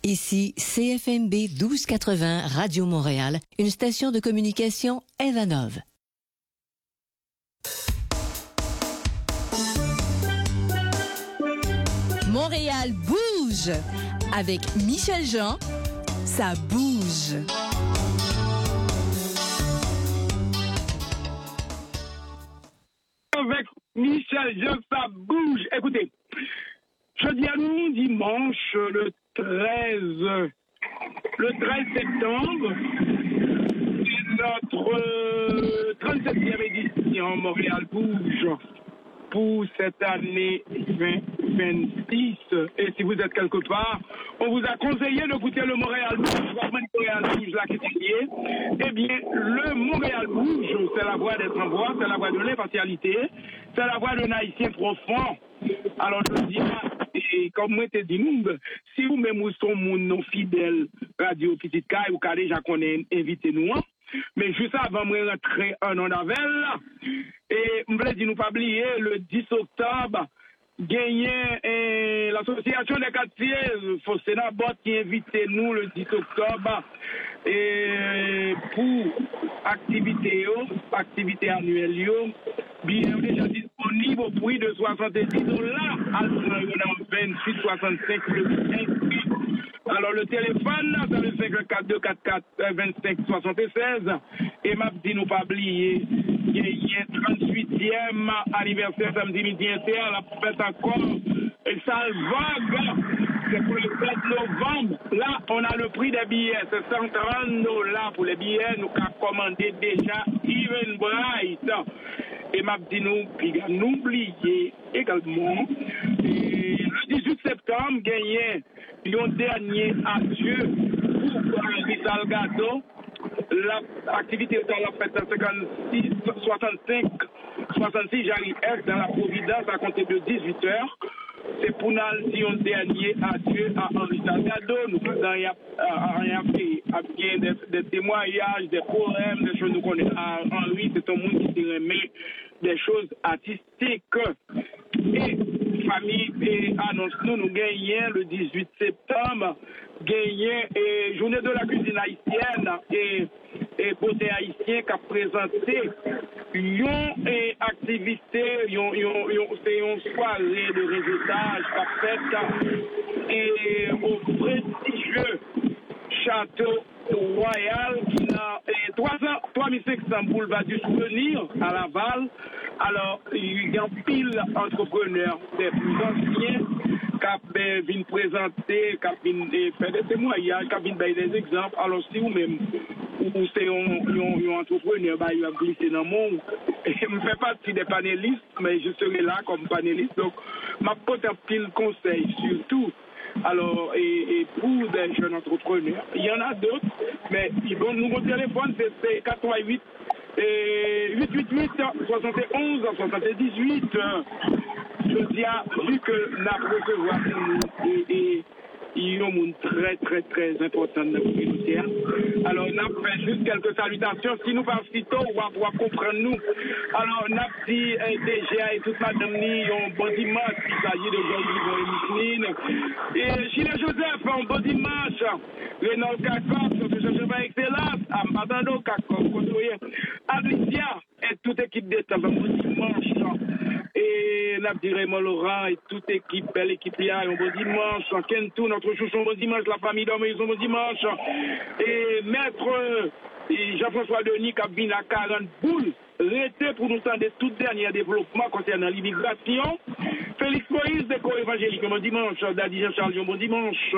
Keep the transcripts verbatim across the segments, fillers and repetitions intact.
Ici C F M B douze quatre-vingts Radio Montréal, une station de communication Evanov. Montréal bouge avec Michel Jean, ça bouge. Avec Michel Jean, ça bouge. Écoutez, je dis à nous dimanche le treize, le treize septembre, c'est notre trente-septième édition Montréal bouge pour cette année vingt vingt-six. Et si vous êtes quelque part, on vous a conseillé d'écouter le Montréal Bouge, Montréal Bouge, là qui est lié. Eh bien, le Montréal Bouge, c'est la voix d'être en voix, c'est la voix de l'impartialité, c'est la voix d'un Haïtien profond. Alors, je dis, et comme moi, te dis, nous, si vous-même, vous sommes nos fidèles radio Petite Caille, ou qu'à déjà qu'on est invité nous, mais juste avant moi rentrer un an d'avel, et je voulais dire nous pas oublier le dix octobre, gagné eh, l'association des quartiers Fosséna Bot qui invite nous le dix octobre et pour activité yo, activité annuelle yo, bien déjà disponible au prix de soixante-dix dollars à vingt-huit soixante-cinq le inscrit. Alors le téléphone, c'est le cinq quatre deux quatre quatre vingt-cinq soixante-seize. Et m'a dit nous pas oublier, il y a trente-huitième anniversaire samedi midi inter, la fête encore. Et ça vague, c'est pour le sept novembre. Là, on a le prix des billets, c'est cent trente dollars pour les billets. Nous avons commandé déjà Even Bright. Et m'a dit nous, puis n'oubliez également, et le dix-huit septembre, gagné un dernier adieu pour Henri Salgado. L'activité est à la fête à cinquante-six, soixante-cinq, soixante-six Jarry Est dans la Providence à compter de dix-huit heures. C'est pour nous dire un dernier adieu à Henri Salgado. Nous faisons rien fait, bien des, des témoignages, des poèmes, des choses nous connaissons. Henri, c'est un monde qui remet des choses artistiques. Et famille et annonce nous, nous gagnons le dix-huit septembre, gagnons et journée de la cuisine haïtienne et, et beauté haïtien qui a présenté une activité, c'est une soirée de réseautage qui a fait et au prestigieux château royal qui a trois mille cinq cents boulevard du souvenir à Laval. Alors, il y a pile d'entrepreneurs des plus anciens qui viennent présenter, qui viennent faire des témoignages, qui viennent donner des exemples. Alors, si vous-même, ou c'est un entrepreneur, bah, il va glisser dans le monde. Et je ne fais pas partie des panélistes, mais je serai là comme panéliste. Donc, ma pote a pile conseil, surtout. Alors, et, et pour des jeunes entrepreneurs, il y en a d'autres, mais bon, nouveau téléphone, c'est quatre trois huit et huit huit huit soixante et onze soixante-dix-huit. Je dis, vu que la recevoir et, et il y a un monde très, très, très important dans la communauté. Alors, on a fait juste quelques salutations. Si nous parlons si tôt, on va pouvoir comprendre nous. Alors, on a dit D G A et toute madame Ni, un bon dimanche, il s'agit de Jean-Yves et Micheline. Et Gilles Joseph, un bon dimanche. Renaud Kakov, je ne sais pas excellence. Amadano Kakov, Alicia et toute équipe d'État, un bon dimanche. Et la Raymond Laurent et toute équipe, belle équipe, il y a un bon dimanche. Kentou, notre chouchon, bon dimanche. La famille d'hommes, ils ont bon dimanche. Et maître Jean-François Denis, qui a vu la quarante boules, rété pour nous tendre tout dernier développement concernant l'immigration. Félix Moïse, décor évangélique, bon dimanche. Dadi Jean-Charles, bon dimanche.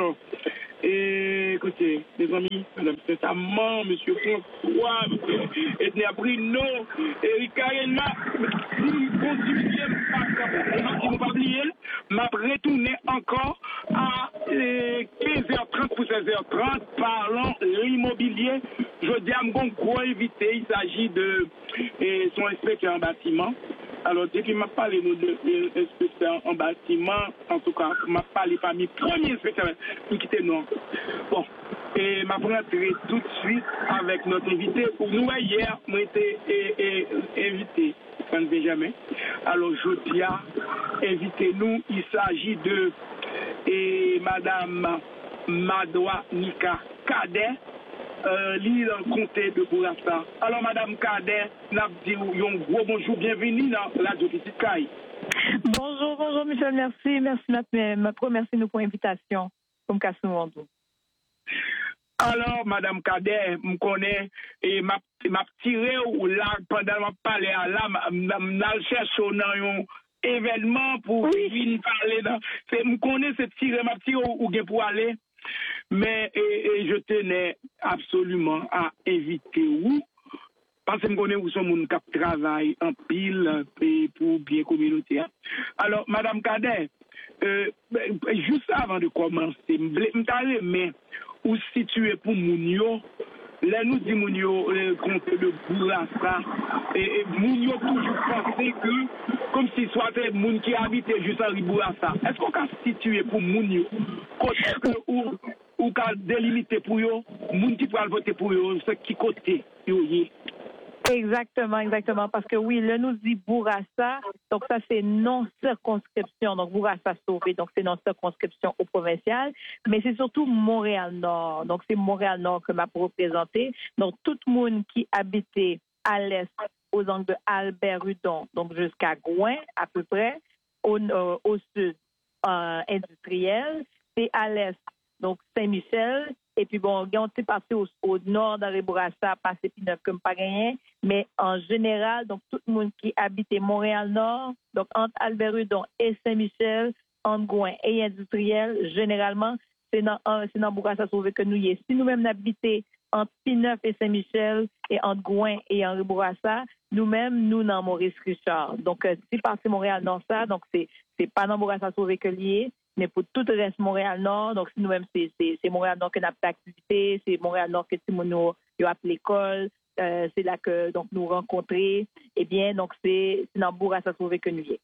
Et écoutez, les amis, madame Saint-Amand, monsieur François, Edna Brino, Eric Arena, si vous continuez pas, pas oublier, m'a retourné encore à quinze heures trente pour seize heures trente, parlant l'immobilier. Je dis à mon gros invité, il s'agit de et son inspecteur en bâtiment. Alors, depuis m'a parlé de, de, de inspecteur en bâtiment, en tout cas, m'a parlé parmi premier inspecteur qui quitte nous. Bon, et m'a rentré tout de suite avec notre invité. Pour nous, hier, moi été invité, ça ne fait jamais. Alors, je dis à inviter nous, il s'agit de et madame Madoua Nika Cadet, euh, l'île comté de Bourassa. Alors, Madame Cadet, n'a dit un gros bonjour, bienvenue dans la Petite Caille. Bonjour, bonjour Michel, merci, merci, merci, merci nous pour l'invitation. Comme Kassou Alors, Madame Cadet, je connais et m'a tiré ou là, pendant que je parlais à là, je cherche un événement pour oui. venir parler. Je connais cette tiré, m'a tiré ou pour aller. Mais et, et je tenais absolument à inviter vous, parce que je connais où sont gens qui travaillent en pile pour bien communauté. Alors, Madame Cadet, euh, juste avant de commencer, je me mais où situé pour Mounio, là nous dit Mounio, le comte de Bourassa, et, et Mounio toujours pensé que, comme si soit des gens qui habitent juste à Bourassa. Est-ce qu'on peut situer pour Mounio, ou ou qu'à délimiter pour eux, moun qui pourra voter pour eux, ce qui côté yo y. Exactement, exactement, parce que oui, là nous dit Bourassa, donc ça c'est non circonscription, donc Bourassa sauvé, donc c'est non circonscription au provincial, mais c'est surtout Montréal-Nord, donc c'est Montréal-Nord que m'a représenté, donc tout le monde qui habitait à l'est, aux angles de Albert-Rudon, donc jusqu'à Gouin à peu près, au, euh, au sud euh, industriel, et à l'est, donc Saint-Michel, et puis bon, on est passé au, au nord dans les Bourassa, passé puis neuf comme pas gagné, mais en général, donc tout le monde qui habitait Montréal-Nord, donc entre Albert-Rudon et Saint-Michel, entre Gouin et industriel, généralement, c'est dans, c'est dans Bourassa sauvé que nous y est. Si nous-mêmes habitons entre P9 et Saint-Michel, et entre Gouin et Henri Bourassa, nous-mêmes, nous, dans Maurice Richard. Donc, euh, si passé Montréal dans ça, donc c'est, c'est pas dans Bourassa sauvé que lié, mais pour tout le reste Montréal-Nord, donc nous-mêmes, c'est, c'est, c'est Montréal-Nord que nous avons d'activité, c'est Montréal-Nord que nous avons l'école, euh, c'est là que donc, nous rencontrons, eh bien, donc c'est, c'est dans Bourassa sauvé que nous y est.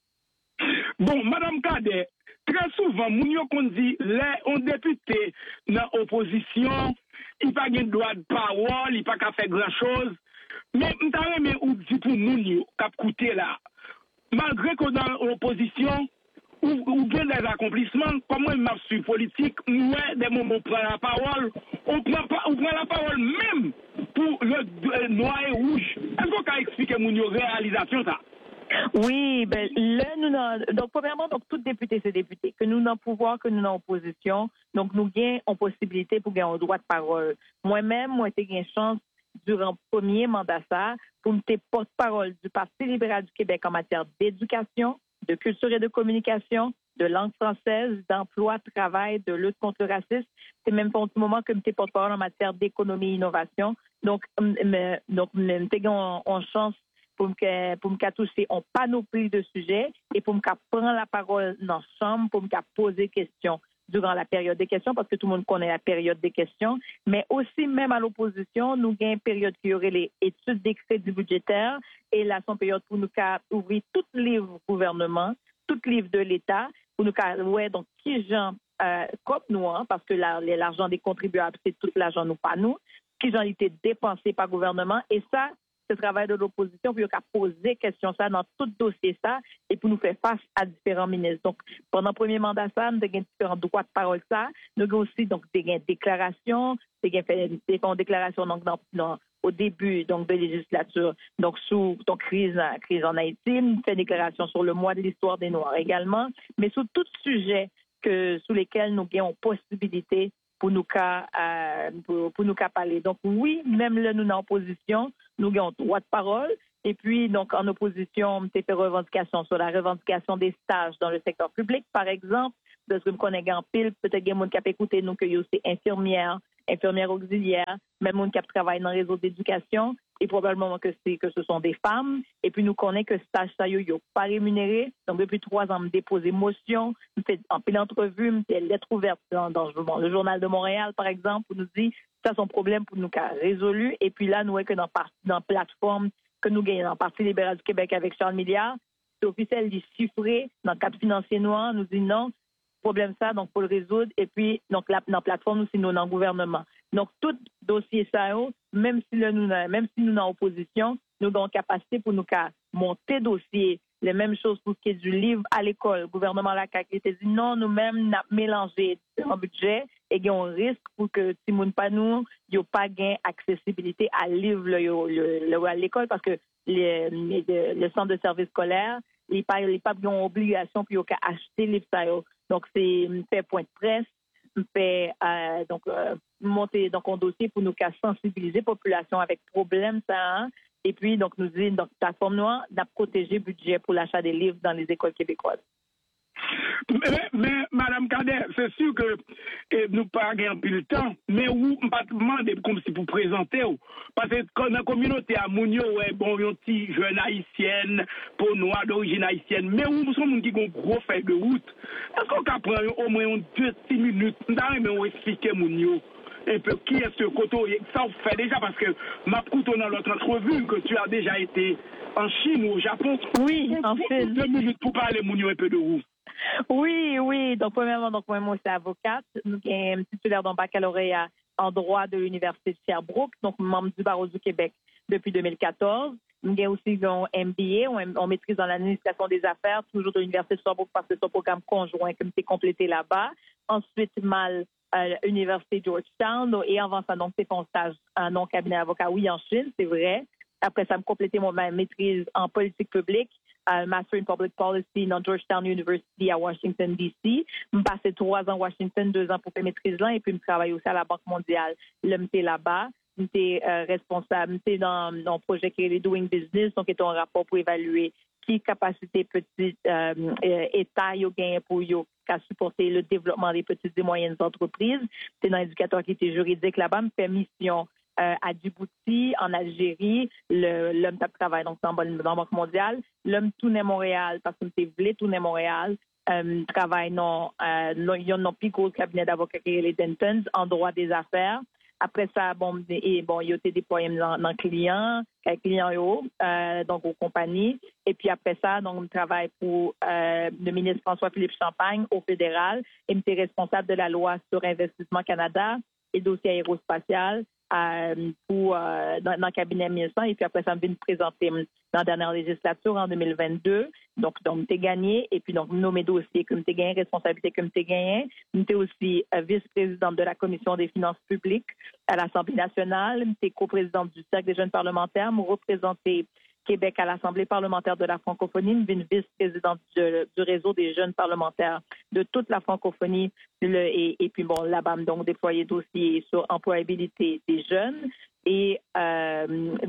Bon, Madame Cadet, très souvent, Mounio qu'on dit, les on député dans l'opposition, il n'a pas de droit de parole, il n'a pas qu'à faire grand-chose. Mais je t'arrête ou dit pour Mounio, qu'a coûté là. Malgré que dans l'opposition, ou, ou bien des accomplissements, comme moi, je suis politique, moi, des moments où on prend la parole, on prend, pas, on prend la parole même pour le euh, noir et rouge. Est-ce qu'on peut expliquer Mounio réalisation ça? Oui, ben là, nous n'en, donc premièrement, donc tout député, c'est député, que nous n'en pouvoir, que nous n'en opposition, donc nous gagnons en possibilité pour gagner un droit de parole. Moi-même, moi, j'ai gagné chance durant le premier mandat ça, pour me porte-parole du Parti libéral du Québec en matière d'éducation, de culture et de communication, de langue française, d'emploi, de travail, de lutte contre le racisme. C'est même pour un petit moment que je porte-parole en matière d'économie et innovation. Donc, me, donc, me en, en chance pour me pour me toucher en panoplie de sujets et pour me prendre la parole dans la chambre, pour me poser des questions durant la période des questions, parce que tout le monde connaît la période des questions, mais aussi même à l'opposition, nous avons une période qui aurait les études des crédits budgétaires, et là, c'est une période pour nous ouvrir tout livre du gouvernement, tout livre de l'État, pour nous ouais, donc qui gens euh, comme nous, hein, parce que la, l'argent des contribuables, c'est tout l'argent nous, pas nous, qui ont été dépensés par le gouvernement, et ça, c'est le travail de l'opposition, puis on a posé des questions ça dans tout dossier ça, et pour nous faire face à différents ministres. Donc, pendant le premier mandat ça, nous avons différents droits de parole ça, nous avons aussi donc des déclarations, nous avons fait des déclarations donc dans, dans au début donc de législature, donc sous donc crise crise en Haïti, nous fait des déclarations sur le mois de l'histoire des Noirs également, mais sur tout sujet que sous lesquels nous avons possibilité pour nous cas euh, pour, pour nous cas parler. Donc oui, même là nous en opposition, nous avons droit de parole. Et puis donc en opposition, on fait revendication sur la revendication des stages dans le secteur public, par exemple, parce que je connais en pile, peut-être qu'il y a des gens qui écouté nous que c'est infirmière, infirmière auxiliaire, même gens qui travaillent dans le réseau d'éducation, et probablement que c'est que ce sont des femmes. Et puis nous connaissons que stage ça yo yo pas rémunéré. Donc depuis trois ans, je dépose motion, je fais en pile entrevue, je fais lettre ouverte dans, dans le journal de Montréal, par exemple, pour nous dire ça c'est un problème pour nous qu'a résolu. Et puis là, nous voyons que dans dans plateforme que nous gagnons dans le Parti libéral du Québec avec Charles Milliard, c'est officiel, il chiffré dans le cadre financier noir, nous dit non, problème ça, donc pour le résoudre. Et puis donc là, dans la plateforme, nous c'est nous dans le gouvernement. Donc tout dossier ça, même si là, nous même si nous en opposition, nous avons capacité pour nous monter dossier. Les mêmes choses pour ce qui est du livre à l'école. Le gouvernement la C A Q était dit non, nous-mêmes, nous avons mélangé un budget et il y a un risque pour que si moun pas nous, il n'y a pas gain accessibilité à livre le, le, le, à l'école parce que les, les, le centre de service scolaire, il pas il pas une obligation pour acheter livre ça. Donc c'est faire point de presse, faire euh, donc euh, monter donc un dossier pour nous sensibiliser la population avec problème ça. Hein? Et puis donc nous dit donc plateforme noire d'a protéger budget pour l'achat des livres dans les écoles québécoises. Mais, mais Madame Cadet, c'est sûr que eh, nous pas gagner plus le temps, mais où on pas demander comme si pour présenter parce que dans la communauté à Mounio ouais bon yon petit jeune haïtienne pour noir d'origine haïtienne, mais où nous sommes qui ont gros feuille de route. Est-ce qu'on peut prendre au moins deux six minutes d'arriver à expliquer Mounio un peu qui est ce côté ça on fait déjà parce que m'a écouté dans notre entrevue que tu as déjà été en Chine ou au Japon. Oui, en fait. Deux minutes pour parler Mounio un peu de vous. Oui, oui. Donc, premièrement, donc, moi, moi, je suis avocate. Je suis titulaire d'un baccalauréat en droit de l'Université de Sherbrooke, donc membre du barreau du Québec depuis deux mille quatorze. J'ai aussi un M B A, on maîtrise dans l'administration des affaires, toujours de l'Université de Sherbrooke parce que c'est un programme conjoint que j'ai complété là-bas. Ensuite, mal à l'Université de Georgetown. Et avant ça, donc, c'est mon stage en non-cabinet avocat, oui, en Chine, c'est vrai. Après ça, me compléter mon ma maîtrise en politique publique. Uh, Master in Public Policy dans Georgetown University à Washington, D C. Je passé trois ans à Washington, deux ans pour faire maîtrise là, et puis je travaille aussi à la Banque mondiale. Là, j'étais là-bas. J'étais euh, responsable. J'étais dans un projet qui est les Doing Business, donc c'est un rapport pour évaluer qui capacité petite euh, euh, État y a gagné pour y a supporter le développement des petites et moyennes entreprises. J'étais dans l'éducateur qui était juridique là-bas, je fais mission. Euh, à Djibouti, en Algérie, le, l'homme qui travaille donc dans, dans la Banque mondiale, l'homme tourne à Montréal parce que c'est voulu tourner à Montréal, euh, travaille dans euh, il y a un plus gros cabinet d'avocats qui est les Dentons en droit des affaires. Après ça, bon, et bon, il a été déployé dans, dans client, avec client yo, euh, donc aux compagnies. Et puis après ça, donc, je travaille pour euh, le ministre François-Philippe Champagne au fédéral et je suis responsable de la loi sur Investissement Canada et dossier aérospatial. Euh, pour, euh, dans, dans le cabinet mille cent et puis après ça me vient me présenter dans la dernière législature en deux mille vingt-deux donc donc m'ai gagné et puis donc nommé dossier que m'ai gagné responsabilité que m'ai gagné m'étais aussi euh, vice-présidente de la commission des finances publiques à l'Assemblée nationale m'étais coprésidente du cercle des jeunes parlementaires me représenter Québec à l'Assemblée parlementaire de la francophonie, une vice-présidente du, du réseau des jeunes parlementaires de toute la francophonie le, et, et puis bon là-bas donc déployer dossier sur employabilité des jeunes et euh,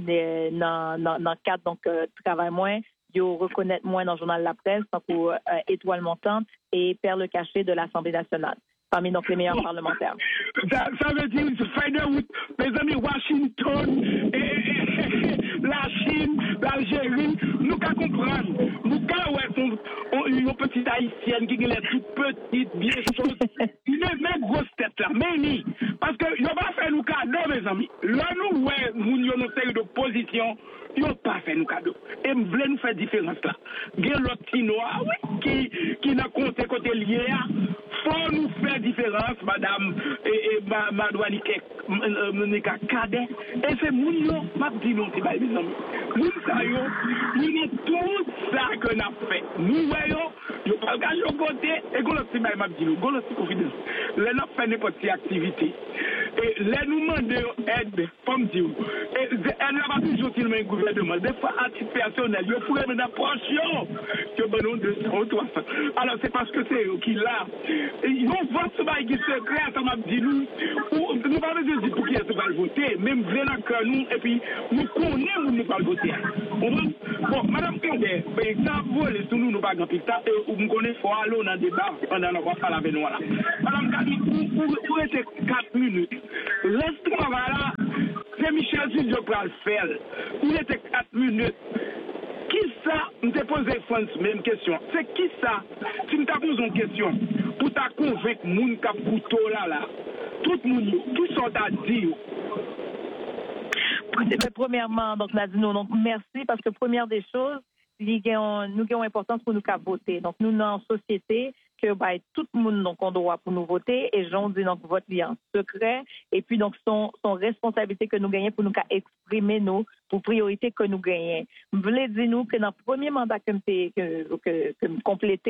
dans dans cadre donc euh, travail moins il reconnaître moins dans le journal La Presse donc pour euh, Étoile montante et Perle cachée de l'Assemblée nationale. Parmi donc les meilleurs parlementaires. Ça, ça veut dire que c'est route, mes amis, Washington, et, et, et, la Chine, l'Algérie, nous qu'à comprendre. Nous qu'à ouais, on, une petite haïtienne qui est toute petite, bien chose. Il est même grosse tête là, mais ni. Parce que il va faire nous cadeau, mes amis. Là, nous, ouais, nous avons une série de positions. Ils n'ont pas fait nous cadeau. Et nous voulons nous faire différence là. Il y a l'autre petit noir qui, qui n'a compté côté lié. Faut nous faire différence, madame, et, et ma, ma douanique, Monica Cadet. Et c'est Mounio, m'a dit non, c'est pas mes amis. Nous, ça, yo, nous, tout ça que nous avons fait. Nous, voyons, nous pas le au côté, et qu'on a dit, m'a dit non, qu'on a dit confidence. Là, nous fait n'importe quelle activité. Et là, nous demandons aide, comme dire. Et elle n'a pas toujours dit le gouvernement. Des fois, à titre personnel, il faut une approche, que bon, deux cents ou trois cents. Alors, c'est parce que c'est eux qui l'a. Ils vont voir ce bail qui se crée, ça m'a dit nous. Nous parlons de dire pour qui est-ce qu'on va voter, même venez dans nous, et puis nous connaissons où nous pas voter. Bon, madame Cadet, ça vole sur nous, nous pas grand pita, et nous connaissons fort aller dans le débat, pendant qu'on va parler avec nous là. Madame Cadet, pour être quatre minutes, laisse travail là, c'est Michel Gilles qui va le faire. Il était quatre minutes. Qui ça, je te pose la même question. C'est qui ça, tu me poses une question, pour ta convaincre moun k'ap couteau là là, tout le monde, qui sont à dire. Premièrement, donc, Nadine, donc, merci parce que première des choses, nous avons importance pour nous qu'à voter. Donc, nous, dans la société, que bah, tout le monde donc on doit pour nous voter et j'en dis donc vote en secret et puis donc son son responsabilité que nous gagnons pour nous exprimer nous pour priorité que nous gagnons. Je voulais dire nous que dans le premier mandat que que que, que complété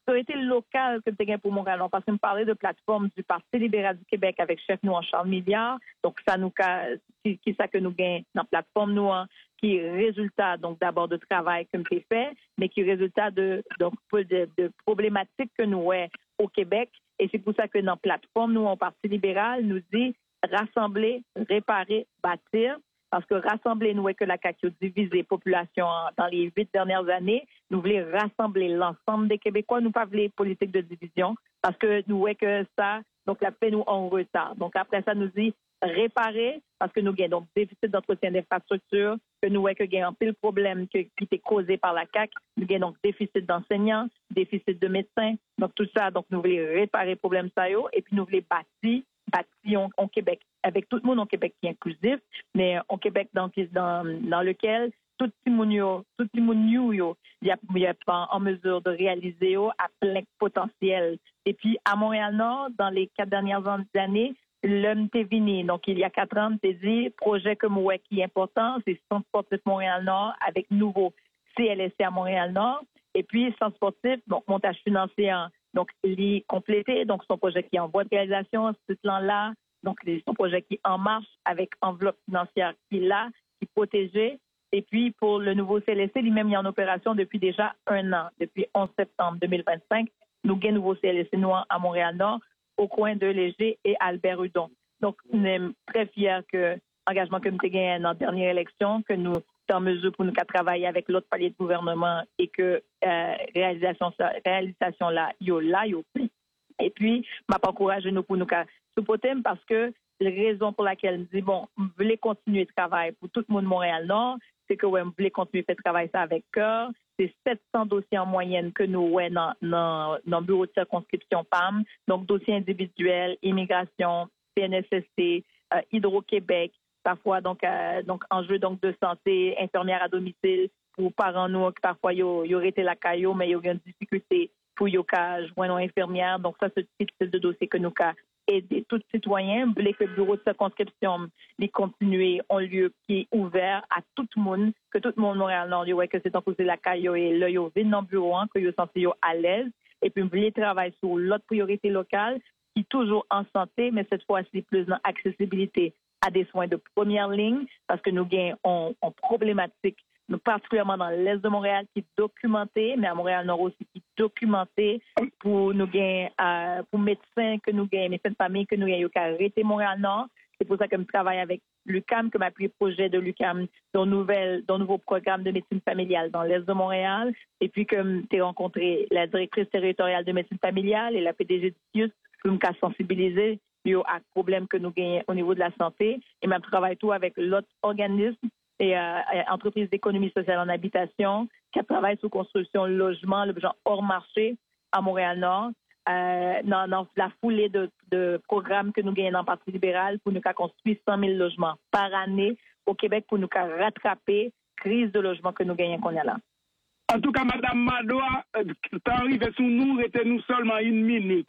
autorité locale que tu as pour Montréal. On passe me parler de plateforme du Parti libéral du Québec avec chef nous en Charles Milliard. Donc, ça nous, qui, qui ça que nous gagnons dans la plateforme nous en, qui est résultat, donc, d'abord de travail comme c'est fait, mais qui est résultat de, donc, de, de problématiques que nous avons au Québec. Et c'est pour ça que dans la plateforme, nous, en Parti libéral, nous dit rassembler, réparer, bâtir. Parce que rassembler, nous, que la C A Q a divisé la population dans les huit dernières années, nous voulons rassembler l'ensemble des Québécois, nous pas voulons politique de division, parce que nous voyons que ça, donc la fait nous en retard. Donc après ça, nous dit réparer, parce que nous avons donc déficit d'entretien d'infrastructure, que nous voyons que nous avons un pile problème qui était causé par la C A Q, nous avons donc déficit d'enseignants, déficit de médecins, donc tout ça, donc nous voulons réparer le problème ça, et puis nous voulons bâtir bâtir au Québec, avec tout le monde au Québec qui est inclusif, mais au Québec dans, dans, dans lequel tout le monde tout le monde il n'y a pas en mesure de réaliser à plein potentiel. Et puis à Montréal-Nord, dans les quatre dernières années, l'homme t'est venu. Donc il y a quatre ans, t'es dit, projet comme ouais qui est important, c'est Centre sportif Montréal-Nord avec nouveau C L S C à Montréal-Nord. Et puis Centre sportif, donc montage financier en donc, il est complété, donc son projet qui est en voie de réalisation, ce plan-là, donc son projet qui est en marche avec enveloppe financière qui est là, qui est protégée. Et puis, pour le nouveau C L S C, lui-même, il est en opération depuis déjà un an, depuis onze septembre deux mille vingt-cinq. Nous gagnons nouveau C L S C noir à Montréal-Nord, au coin de Léger et Albert-Hudon. Donc, nous sommes très fiers que l'engagement que nous avons gagné dans la dernière élection, que nous en mesure pour nous qu'à travailler avec l'autre palier de gouvernement et que euh, réalisation réalisation là yo là yo et puis m'a pas encouragé nous pour nous qu'à supporter parce que la raison pour laquelle nous dit bon on voulait continuer de travailler pour tout le monde Montréal Nord c'est que ouais on voulait continuer de faire travailler ça avec cœur. C'est sept cents dossiers en moyenne que nous ouais dans dans dans le bureau de circonscription P A M, donc dossiers individuels, immigration, C N S S T, euh, Hydro-Québec, parfois donc euh, donc enjeux donc de santé, infirmière à domicile pour parents nous qui parfois y aurait été la caillou mais y a une difficulté pour y joindre une infirmière. Donc ça c'est le type de dossier que nous ca aider tout citoyen, voulait que le bureau de circonscription les continuer en lieu qui est ouvert à tout le monde, que tout le monde Montréal Nord ouais que c'est en cause de la caillou et là yo vinn dans le bureau hein, que yo senti yo à l'aise et puis voulait travailler sur l'autre priorité locale qui est toujours en santé mais cette fois-ci plus dans accessibilité à des soins de première ligne, parce que nous gagnons en, en problématique, nous, particulièrement dans l'Est de Montréal, qui est documenté, mais à Montréal-Nord aussi, qui est documenté pour nous gagner, euh, pour médecins que nous gagnons, médecins de famille que nous gagnons, qui arrêté Montréal-Nord. C'est pour ça que je travaille avec l'U Q A M, comme appui projet de l'U Q A M, d'un nouveau programme de médecine familiale dans l'Est de Montréal. Et puis, comme tu as rencontré la directrice territoriale de médecine familiale et la P D G du C I U S, pour nous sensibiliser à problème que nous gagnons au niveau de la santé et même travaille tout avec l'autre organisme et euh, entreprise d'économie sociale en habitation qui travaille sur construction logement, le genre hors marché à Montréal-Nord, euh, dans, dans la foulée de, de programmes que nous gagnons dans le Parti libéral pour nous construire cent mille logements par année au Québec pour nous rattraper la crise de logement que nous gagnons qu'on a là. En tout cas, Madame Madoua, t'es arrivé sous nous, était nous seulement une minute.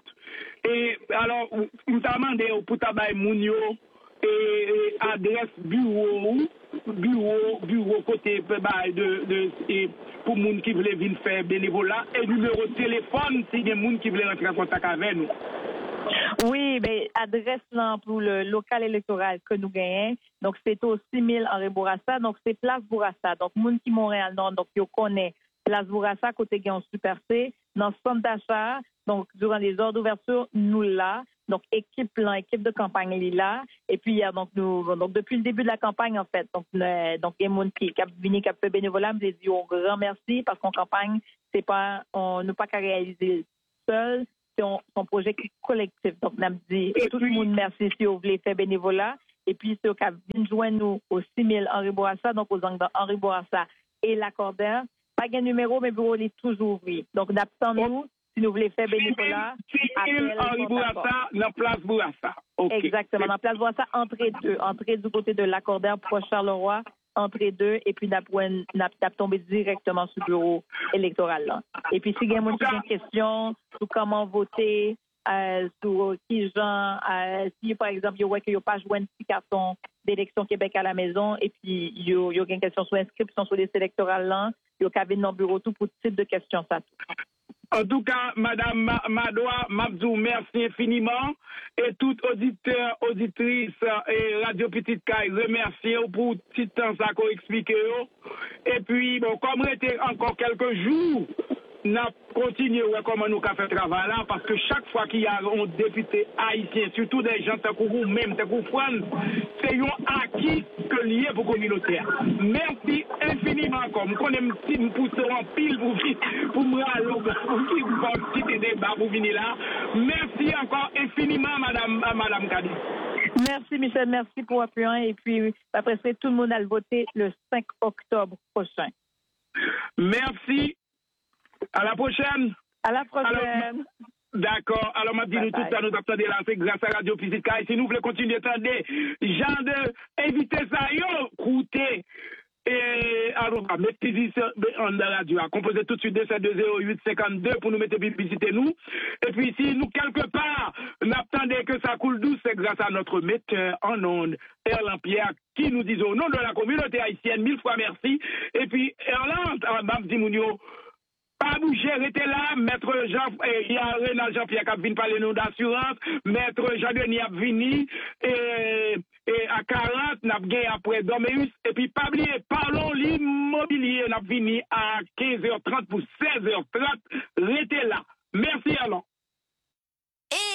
Et alors, nous t'avons demandé pour tabac Mounio et adresse bureau, bureau, bureau côté de, de, de pour les gens qui veulent venir faire bénévolat et numéro de téléphone si des gens qui veulent rentrer en contact avec nous. Oui, ben, adresse là pour le local électoral que nous gagnons. Donc, c'est au six mille Henri Bourassa. Donc, c'est Place Bourassa. Donc, moun qui Montréal Nord, donc, yo connaît Place Bourassa, côté Gaon Super C, dans le centre d'achat. Donc, durant les heures d'ouverture, nous là. Donc, équipe là, équipe de campagne là. Et puis, il y a donc, nous, donc, depuis le début de la campagne, en fait. Donc, le, donc, il y a moun qui, qui a venu, qui a fait bénévolat, me dit un grand merci parce qu'en campagne, c'est pas, on n'a pas qu'à réaliser seul. C'est son projet qui est collectif. Donc, on a dit tout le monde merci si vous voulez faire bénévolat. Et puis, c'est au cas de joindre nous au six mille Henri Bourassa, donc aux angles d'Henri Bourassa et Lacordaire. Pas de numéro, mais le bureau est toujours ouvert. Donc, d'attendre-nous si vous voulez faire bénévolat. six mille Henri Bourassa, dans Place Bourassa. Okay. Exactement, dans Place Bourassa, entrée deux. Entrée du côté de Lacordaire, proche Charleroi. Entrée deux, et puis n'a tombé directement sur le bureau électoral. Là. Et puis, si il y a une question sur comment voter, euh, sur qui gens, euh, si par exemple, il n'y a pas joué un petit carton d'élection Québec à la maison, et puis il y a une question sur l'inscription sur les électorales, là, il y a qu'à venir dans le bureau tout pour type de questions. Ça. En tout cas, Madame Madoua Mabdou, merci infiniment. Et tout auditeur, auditrice et Radio Petite Caille, remercie pour petit temps ça qu'on explique. Et puis, bon, comme il était encore quelques jours, nous continuons comment nous avons fait travail là, parce que chaque fois qu'il y a un député haïtien, surtout des gens qui ont même, qui ont c'est un acquis que lié pour la communauté. Merci infiniment. Comme nous connaissons un petit pousse en pile pour pour me pour un petit débat pour venir là. Merci encore infiniment, Madame, Madame Kadi. Merci, Michel. Merci pour l'appui. Et puis, après ça, tout le monde a voté le cinq octobre prochain. Merci. À la prochaine. À la prochaine. Alors, d'accord. Alors, m'a dit nous tout ça, nous attendons là, c'est grâce à Radio Petite Caille. Si nous voulons continuer à attendre, gens de éviter ça, yo, écoutez. Et alors, mettez ici en la radio, composez tout de suite deux sept deux zéro huit cinquante-deux pour nous mettre publicité nous. Et puis si nous quelque part n'attendez que ça coule douce, c'est grâce à notre metteur en ondes, Erland Pierre, qui nous dit au nom de la communauté haïtienne, mille fois merci. Et puis Erland, Mme Mounio, pas bouger, restez là, maître Jean, il y a Renal Jean-Pierre qui a venu parler nous d'assurance, maître Jean-Denis a venu, et, et à quarante, n'a gagné après Doméus, et puis pas oublier, parlons l'immobilier, n'a venu à quinze heures trente pour seize heures trente, restez là. Merci alors.